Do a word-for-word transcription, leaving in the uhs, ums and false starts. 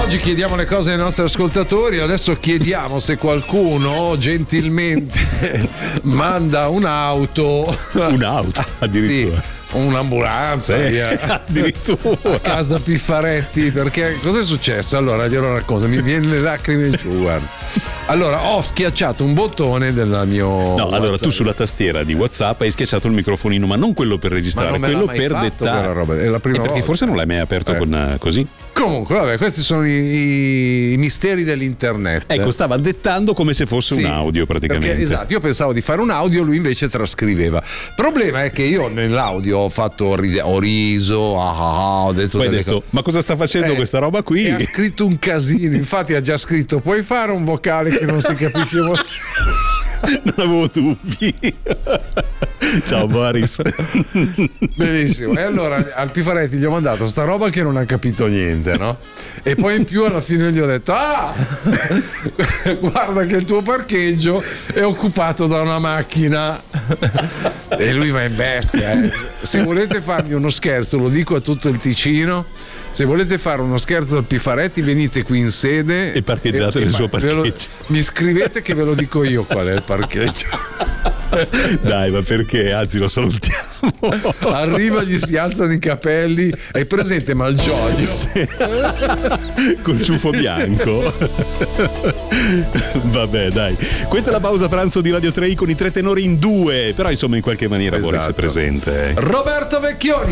Oggi chiediamo le cose ai nostri ascoltatori, adesso chiediamo se qualcuno gentilmente manda un'auto. Un'auto addirittura. Sì. Un'ambulanza eh, via. Addirittura a casa Piffaretti, perché cosa è successo? Allora glielo racconto, mi viene le lacrime giù, guarda. Allora ho schiacciato un bottone del mio no WhatsApp. Allora tu sulla tastiera di WhatsApp hai schiacciato il microfonino, ma non quello per registrare, quello per dettare roba. È la prima eh, perché volta. forse non l'hai mai aperto eh. con così. Comunque, vabbè, questi sono i, i misteri dell'internet. Ecco, stava dettando come se fosse sì, un audio praticamente. Perché, esatto, io pensavo di fare un audio, lui invece trascriveva. Il problema è che io nell'audio ho fatto ho riso, ah, ah, ho detto poi hai delle detto, cose. Ma cosa sta facendo eh, questa roba qui? E ha scritto un casino, infatti ha già scritto, puoi fare un vocale che non si capisce molto. Non avevo dubbi. Ciao Boris. Benissimo. E allora al Piffaretti gli ho mandato sta roba che non ha capito niente, no? E poi in più alla fine gli ho detto: ah, guarda che il tuo parcheggio è occupato da una macchina. E lui va in bestia, eh. Se volete fargli uno scherzo, lo dico a tutto il Ticino, se volete fare uno scherzo al Piffaretti venite qui in sede e parcheggiate nel suo parcheggio. Lo, mi scrivete che ve lo dico io qual è il parcheggio. Dai, ma perché? Anzi, lo salutiamo. Arriva, gli si alzano i capelli. Hai presente Malgioglio? Sì. Col ciuffo bianco. Vabbè, dai. Questa è la pausa pranzo di Radio tre con i tre tenori in due. Però insomma in qualche maniera esatto. Boris è presente. Roberto Vecchioni.